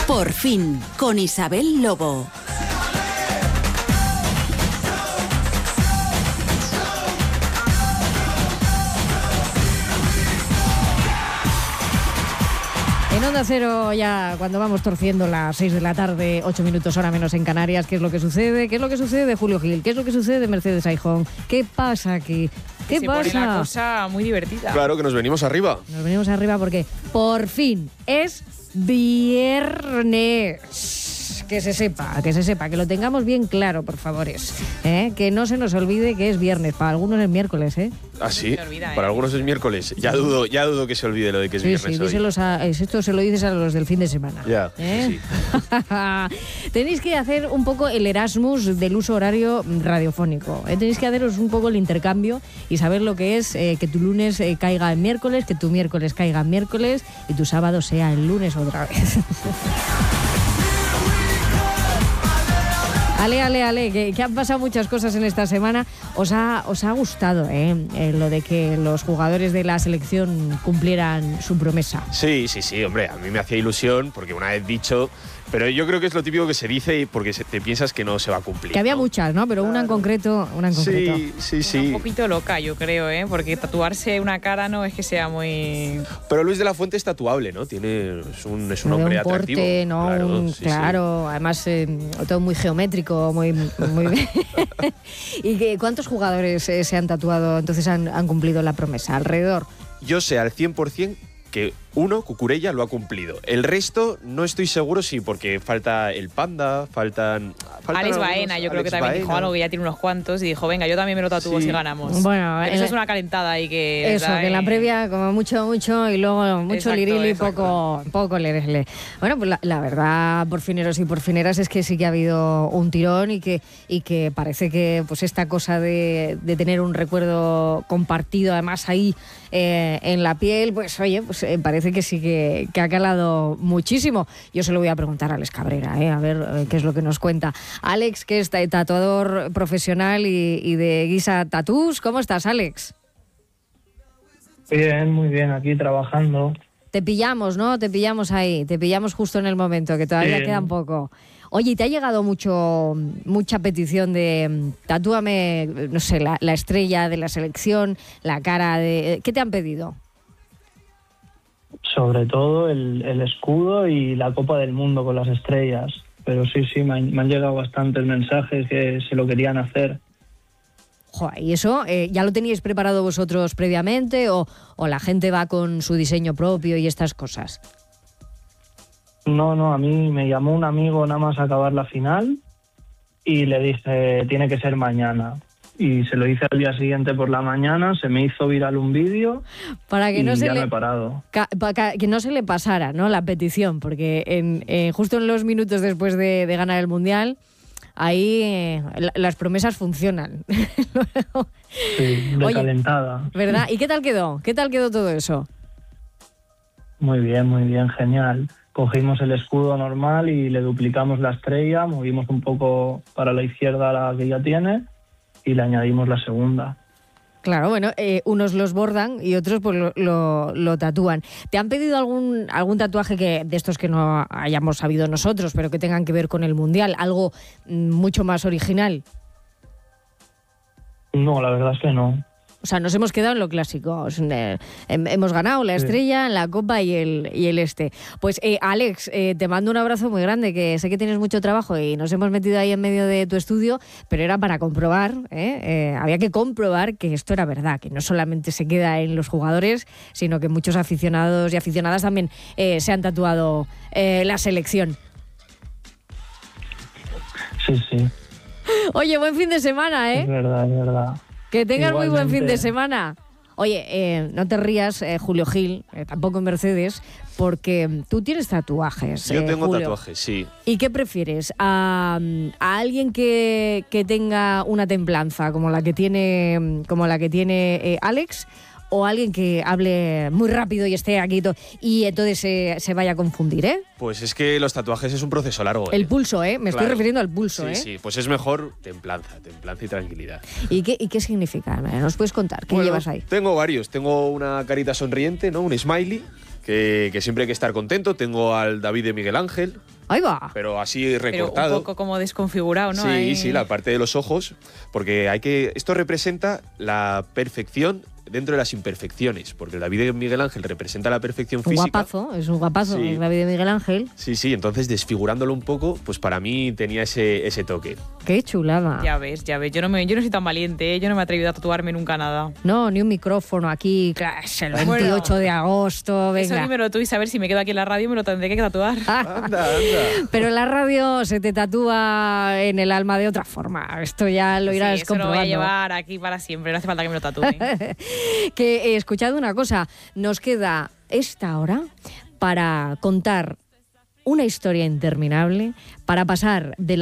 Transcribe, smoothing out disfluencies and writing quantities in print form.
Por fin, con Isabel Lobo. En Onda Cero, ya cuando vamos torciendo las 6 de la tarde, 8 minutos hora menos en Canarias, ¿qué es lo que sucede? ¿Qué es lo que sucede, Julio Gil? ¿Qué es lo que sucede, Mercedes Aijón? ¿Qué pasa aquí? ¿Qué pasa? Se pone la cosa muy divertida. Claro que nos venimos arriba. Nos venimos arriba porque por fin es viernes. Que se sepa, que lo tengamos bien claro, por favores. Que no se nos olvide que es viernes. Para algunos es miércoles, ¿eh? ¿Ah, sí? Se olvida, Para algunos es miércoles. Ya dudo que se olvide lo de que es viernes Sí, hoy. esto se lo dices a los del fin de semana. Ya, sí. Tenéis que hacer un poco el Erasmus del uso horario radiofónico. Tenéis que haceros un poco el intercambio y saber lo que es que tu lunes caiga en miércoles, que tu miércoles caiga en miércoles y tu sábado sea el lunes otra vez. Ale, que han pasado muchas cosas en esta semana. Os ha gustado lo de que los jugadores de la selección cumplieran su promesa. Sí, hombre, a mí me hacía ilusión porque una vez dicho, pero yo creo que es lo típico que se dice porque te piensas que no se va a cumplir. Que había ¿no? muchas, ¿no? Pero una en concreto. Sí. Un poquito loca, yo creo, porque tatuarse una cara no es que sea muy... Pero Luis de la Fuente es tatuable, ¿no? Es un hombre un porte, atractivo. ¿no? Claro. Además todo muy geométrico, muy ¿Y cuántos jugadores se han tatuado, entonces han cumplido la promesa? ¿Alrededor? Yo sé al 100% que uno, Cucurella, lo ha cumplido. El resto no estoy seguro si porque falta el Panda, faltan Alex Baena, yo creo que también dijo algo, que ya tiene unos cuantos, y dijo, venga, yo también me lo tatúo si ganamos. Bueno, eso es una calentada y que... Eso, que en la previa como mucho y luego mucho lirili y poco leresle. Bueno, pues la verdad, porfineros y porfineras, es que sí que ha habido un tirón y que parece que pues esta cosa de tener un recuerdo compartido, además ahí en la piel, pues oye, pues parece que sí que ha calado muchísimo. Yo se lo voy a preguntar a Alex Cabrera, a ver qué es lo que nos cuenta. Alex, que es tatuador profesional y de Guisa Tatús. ¿Cómo estás, Alex? Bien, muy bien, aquí trabajando. Te pillamos, ¿no? Te pillamos ahí, te pillamos justo en el momento, que todavía queda un poco. Oye, ¿y te ha llegado mucha petición de tatúame, no sé, la estrella de la selección, la cara de... ¿Qué te han pedido? Sobre todo el escudo y la Copa del Mundo con las estrellas. Pero sí, me han llegado bastantes mensajes que se lo querían hacer. Joder, ¿y eso ya lo teníais preparado vosotros previamente o la gente va con su diseño propio y estas cosas? No, a mí me llamó un amigo nada más acabar la final y le dije, tiene que ser mañana. Y se lo hice al día siguiente por la mañana, se me hizo viral un vídeo y no he parado. Para que no se le pasara, ¿no?, la petición, porque justo en los minutos después de ganar el Mundial, ahí las promesas funcionan. Sí, calentada. ¿Verdad? ¿Y qué tal quedó? ¿Qué tal quedó todo eso? Muy bien, genial. Cogimos el escudo normal y le duplicamos la estrella, movimos un poco para la izquierda la que ya tiene y le añadimos la segunda. Claro, bueno, unos los bordan y otros pues lo tatúan. ¿Te han pedido algún tatuaje de estos que no hayamos sabido nosotros, pero que tengan que ver con el Mundial? ¿Algo mucho más original? No, la verdad es que no. O sea, nos hemos quedado en lo clásico. Hemos ganado la estrella, la copa y el este. Pues Alex, te mando un abrazo muy grande, que sé que tienes mucho trabajo y nos hemos metido ahí en medio de tu estudio, pero era para comprobar, había que comprobar que esto era verdad, que no solamente se queda en los jugadores, sino que muchos aficionados y aficionadas también se han tatuado la selección. Sí. Oye, buen fin de semana, ¿eh? Es verdad. Que tengas igualmente. muy buen fin de semana. Oye, no te rías, Julio Gil, tampoco Mercedes, porque tú tienes tatuajes. Yo tengo Julio. tatuajes, sí. ¿Y qué prefieres? ¿A alguien que tenga una templanza como la que tiene Alex? ¿O alguien que hable muy rápido y esté aquí y entonces se vaya a confundir, eh? Pues es que los tatuajes es un proceso largo. El pulso, ¿eh? Me estoy Claro. refiriendo al pulso, ¿eh? Sí, pues es mejor templanza y tranquilidad. ¿Y qué significa? ¿Nos puedes contar? ¿Qué llevas ahí? Tengo varios. Tengo una carita sonriente, ¿no? Un smiley, que siempre hay que estar contento. Tengo al David de Miguel Ángel, Ahí va. Pero así recortado. Pero un poco como desconfigurado, ¿no? Sí, la parte de los ojos, porque esto representa la perfección dentro de las imperfecciones, porque el David de Miguel Ángel representa la perfección física. Es un guapazo, Sí. el David de Miguel Ángel. Sí, entonces desfigurándolo un poco, pues para mí tenía ese toque. Qué chulada. Ya ves, yo no soy tan valiente, ¿eh? Yo no me he atrevido a tatuarme nunca nada. No, ni un micrófono aquí, claro, es el 28 de agosto, venga. Eso dímelo tú y saber si me quedo aquí en la radio me lo tendré que tatuar. Anda. Pero en la radio se te tatúa en el alma de otra forma. Esto ya lo irás eso comprobando. lo voy a llevar aquí para siempre, no hace falta que me lo tatúen. Que escuchad una cosa, nos queda esta hora para contar una historia interminable, para pasar de la